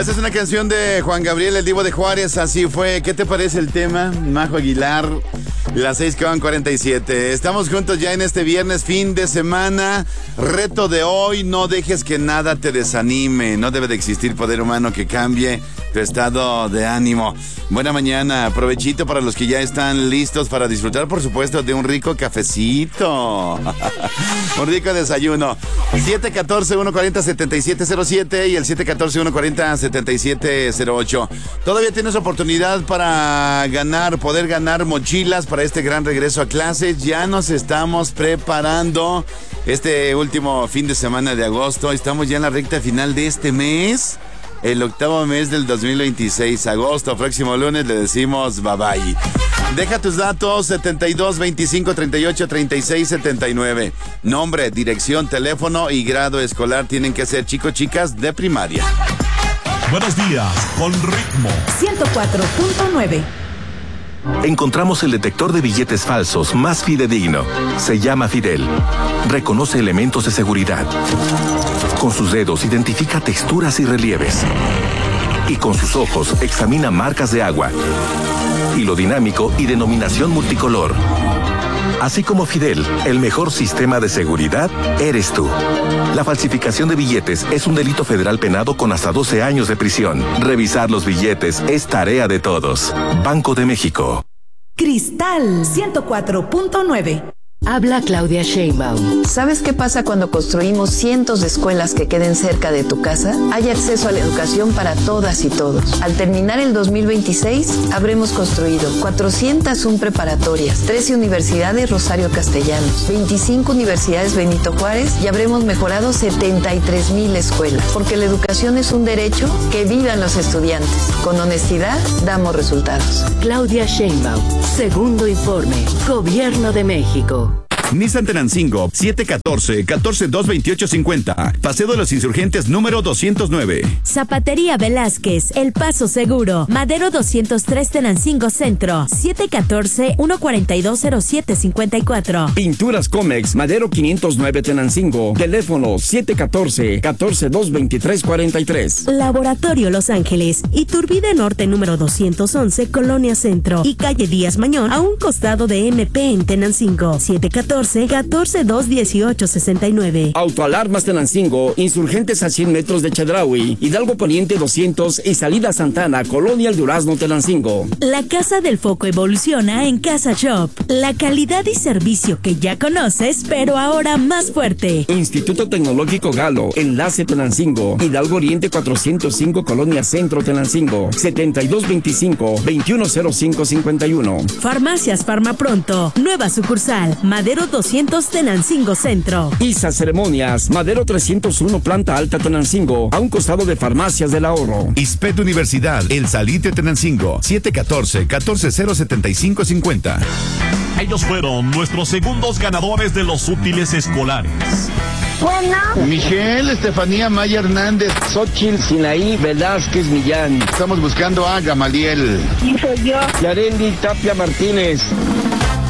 Esta es una canción de Juan Gabriel, el Divo de Juárez, así fue. ¿Qué te parece el tema? Majo Aguilar, las 6:47. Estamos juntos ya en este viernes, fin de semana. Reto de hoy, no dejes que nada te desanime. No debe de existir poder humano que cambie tu estado de ánimo. Buena mañana, provechito para los que ya están listos para disfrutar, por supuesto, de un rico cafecito. Un rico desayuno. 714-140-7707 y el 714-140-7708. Todavía tienes oportunidad para poder ganar mochilas para este gran regreso a clases. Ya nos estamos preparando este último fin de semana de agosto. Estamos ya en la recta final de este mes. El octavo mes del 2026, agosto, próximo lunes, le decimos bye bye. Deja tus datos, 72 25 38 36 79. Nombre, dirección, teléfono y grado escolar tienen que ser chicos, chicas de primaria. Buenos días, con ritmo. 104.9. Encontramos el detector de billetes falsos más fidedigno. Se llama Fidel. Reconoce elementos de seguridad. Con sus dedos identifica texturas y relieves. Y con sus ojos examina marcas de agua. Hilo dinámico y denominación multicolor. Así como Fidel, el mejor sistema de seguridad eres tú. La falsificación de billetes es un delito federal penado con hasta 12 años de prisión. Revisar los billetes es tarea de todos. Banco de México. Cristal 104.9. Habla Claudia Sheinbaum. ¿Sabes qué pasa cuando construimos cientos de escuelas que queden cerca de tu casa? Hay acceso a la educación para todas y todos. Al terminar el 2026, habremos construido 401 preparatorias, 13 universidades Rosario Castellanos, 25 universidades Benito Juárez y habremos mejorado 73,000 escuelas. Porque la educación es un derecho, que vivan los estudiantes. Con honestidad, damos resultados. Claudia Sheinbaum. Segundo informe. Gobierno de México. Nissan Tenancingo, 714-142-2850. Paseo de los Insurgentes número 209. Zapatería Velázquez, El Paso Seguro. Madero 203 Tenancingo Centro. 714-142-0754. Pinturas Comex, Madero 509 Tenancingo. Teléfono 714-142-2343. Laboratorio Los Ángeles, Iturbide Norte número 211, Colonia Centro. Y calle Díaz Mañón, a un costado de MP en Tenancingo. 714-218-69. Autoalarmas Tenancingo, Insurgentes a 100 metros de Chedraui, Hidalgo Poniente 200 y Salida Santana, Colonia El Durazno, Tenancingo. La Casa del Foco evoluciona en Casa Shop. La calidad y servicio que ya conoces, pero ahora más fuerte. Instituto Tecnológico Galo, Enlace Tenancingo, Hidalgo Oriente 405, Colonia Centro, Tenancingo. 7225-210551. Farmacias Farmapronto, nueva sucursal, Madero 200 Tenancingo Centro. ISA Ceremonias, Madero 301 Planta Alta Tenancingo, a un costado de Farmacias del Ahorro. ISPET Universidad, El Salite Tenancingo, 714-140-7550. Ellos fueron nuestros segundos ganadores de los útiles escolares. Bueno. Miguel, Estefanía Maya Hernández, Xochitl Sinaí Velázquez Millán. Estamos buscando a Gamaliel. ¿Quién soy yo? Yareli Tapia Martínez.